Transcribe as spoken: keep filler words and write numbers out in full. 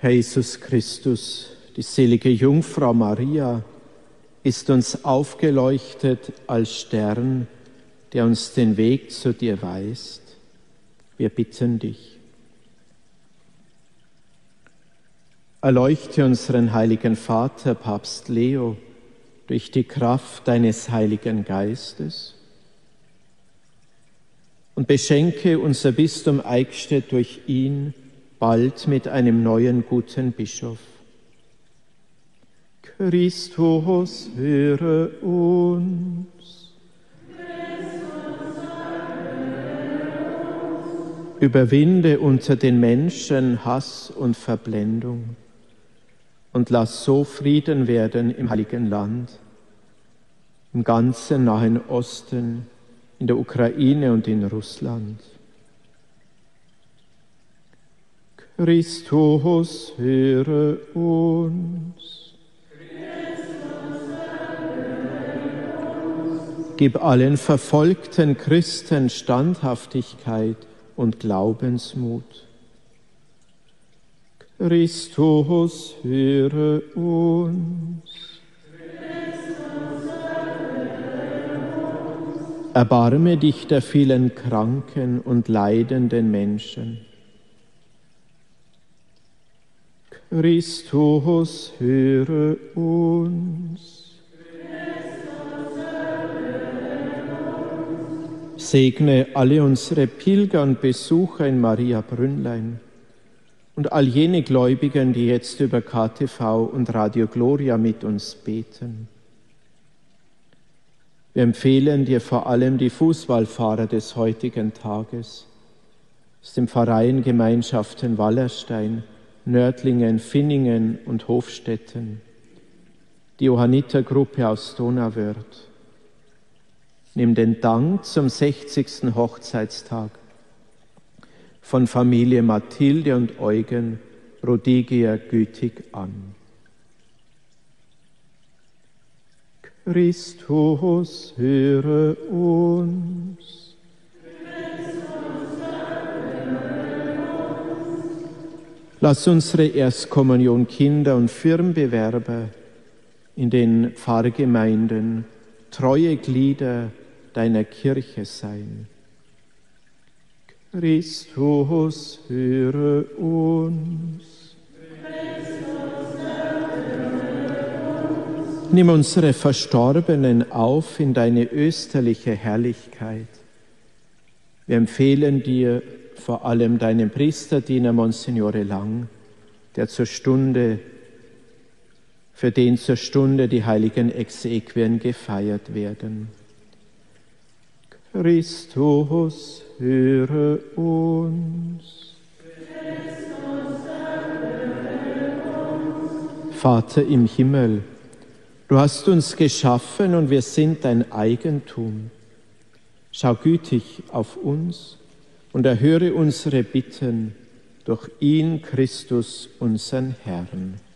Herr Jesus Christus, die selige Jungfrau Maria ist uns aufgeleuchtet als Stern, der uns den Weg zu dir weist. Wir bitten dich. Erleuchte unseren heiligen Vater, Papst Leo, durch die Kraft deines Heiligen Geistes und beschenke unser Bistum Eichstätt durch ihn bald mit einem neuen guten Bischof. Christus, höre uns. Überwinde unter den Menschen Hass und Verblendung und lass so Frieden werden im Heiligen Land, im ganzen Nahen Osten, in der Ukraine und in Russland. Christus, höre uns. Gib allen verfolgten Christen Standhaftigkeit und Glaubensmut. Christus, höre uns. Erbarme dich der vielen kranken und leidenden Menschen. Christus, höre uns. Segne alle unsere Pilger und Besucher in Maria Brünnlein und all jene Gläubigen, die jetzt über K T V und Radio Gloria mit uns beten. Wir empfehlen dir vor allem die Fußballfahrer des heutigen Tages aus den Pfarreiengemeinschaften Wallerstein, Nördlingen, Finningen und Hofstetten, die Johannitergruppe aus Donauwörth. Nimm den Dank zum sechzigsten Hochzeitstag von Familie Mathilde und Eugen Rodiger gütig an. Christus, höre uns. Lass unsere Erstkommunion Kinder und Firmenbewerber in den Pfarrgemeinden treue Glieder deiner Kirche sein. Christus, höre uns. Nimm unsere Verstorbenen auf in deine österliche Herrlichkeit. Wir empfehlen dir vor allem deinen Priesterdiener Monsignore Lang, der zur Stunde, für den zur Stunde die heiligen Exequien gefeiert werden. Christus, höre uns. Vater im Himmel, du hast uns geschaffen und wir sind dein Eigentum. Schau gütig auf uns und erhöre unsere Bitten durch ihn, Christus, unseren Herrn.